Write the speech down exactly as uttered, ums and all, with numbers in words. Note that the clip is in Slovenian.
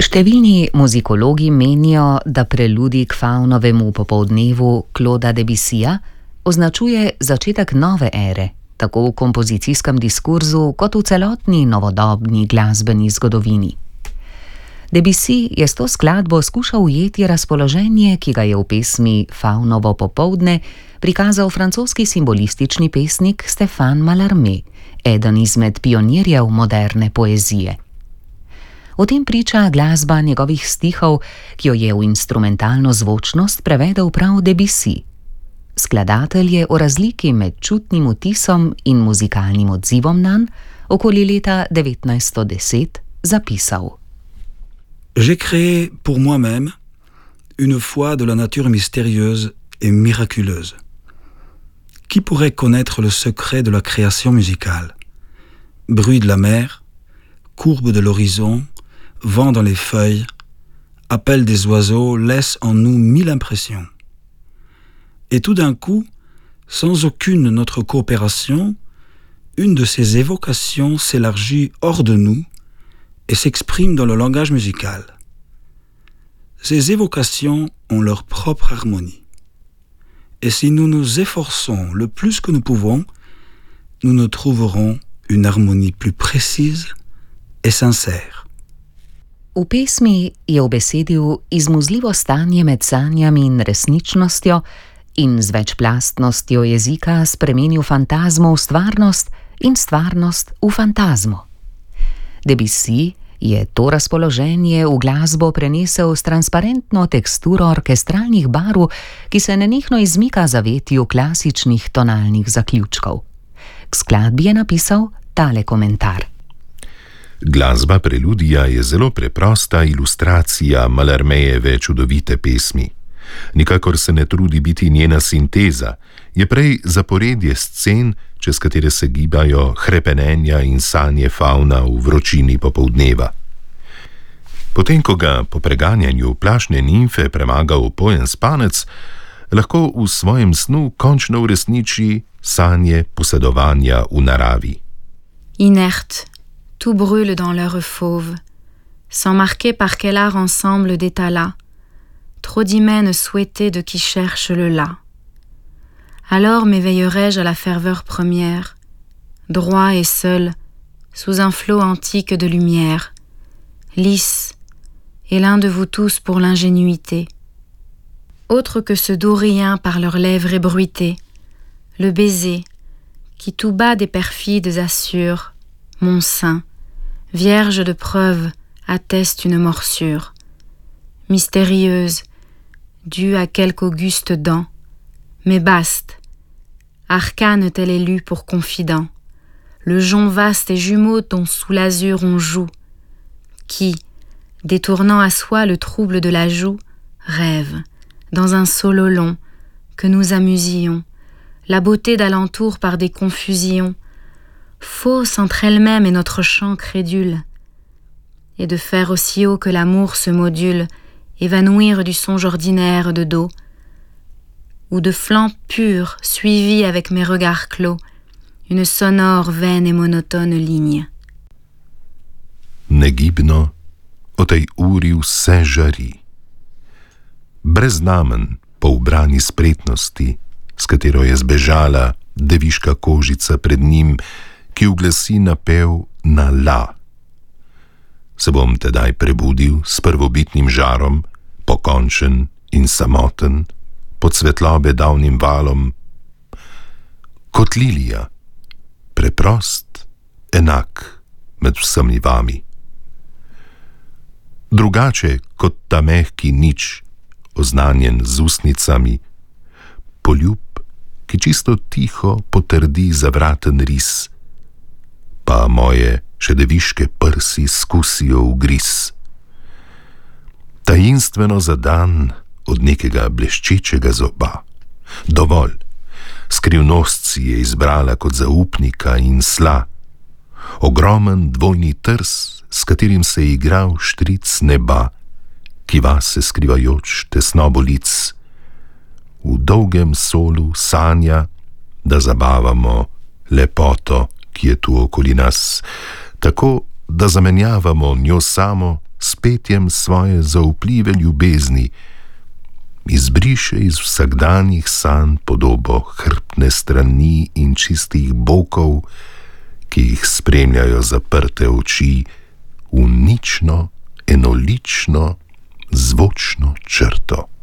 Številni muzikologi menijo, da preludij k Faunovemu popoldnevu Clauda Debussyja označuje začetek nove ere, tako v kompozicijskem diskurzu kot v celotni novodobni glasbeni zgodovini. Debussy je s to skladbo skušal ujeti razpoloženje, ki ga je v pesmi Faunovo popoldne prikazal francoski simbolistični pesnik Stéphane Mallarmé, eden izmed pionirjev moderne poezije. O tem priča glasba njegovih stihov, ki jo je v instrumentalno zvočnost prevedel prav Debussy. Skladatelj je o razliki med čutnim vtisom in muzikalnim odzivom nanj okoli leta devetnajststo deset zapisal. J'ai créé pour moi-même une foi de la nature mystérieuse et miraculeuse. Qui pourrait connaître le secret de la création musicale? Bruit de la mer, courbe de l'horizon, vent dans les feuilles, appel des oiseaux laisse en nous mille impressions. Et tout d'un coup, sans aucune notre coopération, une de ces évocations s'élargit hors de nous et s'exprime dans le langage musical. Ces évocations ont leur propre harmonie. Et si nous nous efforçons le plus que nous pouvons, nous ne trouverons une harmonie plus précise et sincère. V pesmi je ubesedil izmuzljivo stanje med sanjami in resničnostjo in z večplastnostjo jezika spremenil fantazmo v stvarnost in stvarnost v fantazmo. Debussy je to razpoloženje v glasbo prenesel s transparentno teksturo orkestralnih barv, ki se nenehno izmika zavetju klasičnih tonalnih zaključkov. K skladbi je napisal tale komentar. Glasba preludija je zelo preprosta ilustracija Mallarméjeve čudovite pesmi. Nikakor se ne trudi biti njena sinteza, je prej zaporedje scen, čez katere se gibajo hrepenenja in sanje Fauna v vročini popoldneva. Potem, ko ga po preganjanju plašne nimfe premaga upojen spanec, lahko v svojem snu končno uresniči sanje posedovanja v naravi. Inerte, tout brûle dans l'heure fauve, sans marquer par quel art ensemble d'étalat, trop d'hymen souhaité de qui cherche le là. Alors m'éveillerai-je à la ferveur première, droit et seul, sous un flot antique de lumière, lisse, et l'un de vous tous pour l'ingénuité. Autre que ce doux rien par leurs lèvres ébruitées, le baiser, qui tout bas des perfides assure, mon sein, vierge de preuves, atteste une morsure, mystérieuse, due à quelque auguste dent, mais baste, arcane tel élu pour confident, le jonc vaste et jumeau dont sous l'azur on joue, qui, détournant à soi le trouble de la joue, rêve, dans un solo long, que nous amusions, la beauté d'alentour par des confusions, fausse entre elle-même et notre chant crédule, et de faire aussi haut que l'amour se module, évanouir du songe ordinaire de dos, ou de flanc pur, suivi avec mes regards clos, une sonore, vaine et monotone ligne. Negibno o tej uri vse žari. Brez znamen po ubrani spretnosti, s katero je zbežala deviška kožica pred njim, ki uglasi napev na la. Se bom tedaj prebudil s prvobitnim žarom, pokončen in samoten, pod svetlobe davnim valom, kot lilija, preprost, enak med vsemi vami. Drugače kot ta mehki nič, oznanjen z ustnicami, poljub, ki čisto tiho potrdi zavraten ris, pa moje še deviške prsi skusijo v gris. Tajinstveno zadan od nekega bleščečega zoba. Dovolj, skrivnost si je izbrala kot zaupnika in sla. Ogromen dvojni trs, s katerim se je igral štric neba, ki vase skrivajoč tesnobo lic. V dolgem solu sanja, da zabavamo lepoto, ki je tu okoli nas, tako da zamenjavamo njo samo s petjem svoje zaupljive ljubezni izbriše iz vsakdanjih sanj podobo hrbtne strani in čistih bokov, ki jih spremljajo zaprte oči v nično, enolično, zvočno črto.